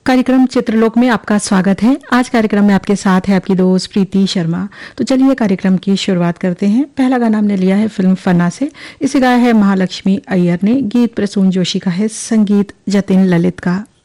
कार्यक्रम चित्रलोक में आपका स्वागत है। आज कार्यक्रम में आपके साथ है आपकी दोस्त प्रीति शर्मा। तो चलिए कार्यक्रम की शुरुआत करते हैं। पहला गाना हमने लिया है फिल्म फन्ना से। इसे गाया है महालक्ष्मी अय्यर ने, गीत प्रसून जोशी का है, संगीत जतिन ललित का।